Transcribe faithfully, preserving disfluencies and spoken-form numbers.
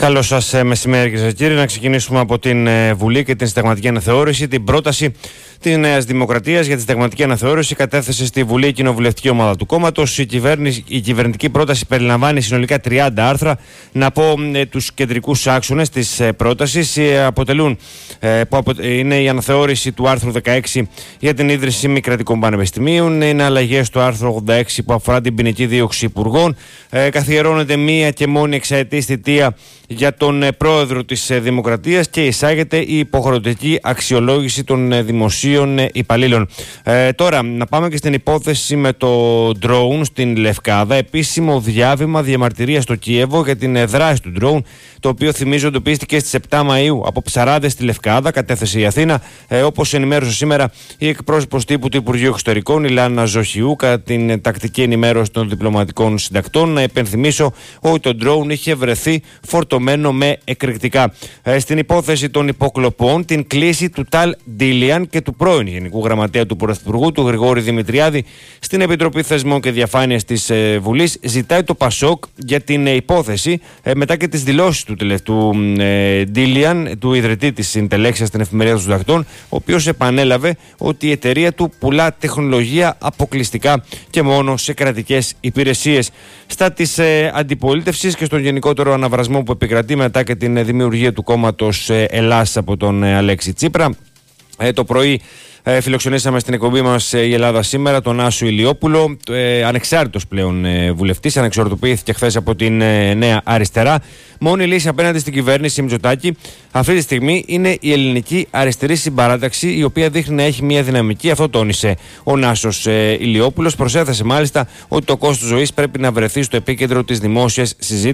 Καλό σας μεσημέρι, κυρίες και κύριοι. Να ξεκινήσουμε από την Βουλή και την συνταγματική αναθεώρηση. Την πρόταση της Νέας Δημοκρατίας για τη συνταγματική αναθεώρηση κατέθεσε στη Βουλή η κοινοβουλευτική ομάδα του κόμματος. Η, η κυβερνητική πρόταση περιλαμβάνει συνολικά τριάντα άρθρα. Να πω ε, τους κεντρικούς άξονες της ε, πρότασης. Ε, αποτελούν, ε, που απο, ε, είναι η αναθεώρηση του άρθρου δεκαέξι για την ίδρυση μη κρατικών πανεπιστημίων. Είναι αλλαγές στο άρθρο ογδόντα έξι που αφορά την ποινική δίωξη υπουργών. Ε, καθιερώνεται μία και μόνη εξαετής θητεία για τον πρόεδρο της Δημοκρατίας και εισάγεται η υποχρεωτική αξιολόγηση των δημοσίων υπαλλήλων. Ε, τώρα, να πάμε και στην υπόθεση με το drone στην Λευκάδα. Επίσημο διάβημα διαμαρτυρία στο Κίεβο για την δράση του drone, το οποίο θυμίζω εντοπίστηκε στις επτά Μαΐου από ψαράδες στη Λευκάδα, κατέθεσε η Αθήνα. Ε, όπως ενημέρωσε σήμερα η εκπρόσωπος τύπου του Υπουργείου Εξωτερικών, η Λάνα Ζοχιού, κατά την τακτική ενημέρωση των διπλωματικών συντακτών. Να υπενθυμίσω ότι το drone είχε βρεθεί φορτωμένο με εκρηκτικά. Ε, στην υπόθεση των υποκλοπών, την κλίση του Ταλ Ντίλιαν και του πρώην Γενικού Γραμματέα του Πρωθυπουργού, του Γρηγόρη Δημητριάδη, στην Επιτροπή Θεσμών και Διαφάνειας της ε, Βουλής, ζητάει το Πασόκ για την ε, υπόθεση ε, μετά και τις δηλώσεις του, του ε, Ντίλιαν, του ιδρυτή της Συντελέξιας στην Εφημερίδα των Συντακτών, ο οποίος επανέλαβε ότι η εταιρεία του πουλά τεχνολογία αποκλειστικά και μόνο σε κρατικές υπηρεσίες. Στα της ε, αντιπολίτευσης και στον γενικότερο αναβρασμό που επικρατεί μετά και την δημιουργία του κόμματος ε, Ελλάς από τον ε, Αλέξη Τσίπρα, ε, το πρωί Ε, φιλοξενήσαμε στην εκπομπή μας ε, η Ελλάδα σήμερα τον Άσο Ηλιόπουλο, ε, ανεξάρτητος πλέον ε, βουλευτής, ανεξαρτοποιήθηκε χθες από την ε, Νέα Αριστερά. Μόνη λύση απέναντι στην κυβέρνηση Μητσοτάκη αυτή τη στιγμή είναι η ελληνική αριστερή συμπαράταξη, η οποία δείχνει να έχει μια δυναμική. Αυτό τόνισε ο Νάσος ε, Ηλιόπουλος. Προσέθεσε μάλιστα ότι το κόστος ζωής πρέπει να βρεθεί στο επίκεντρο της δημόσιας συζήτησης.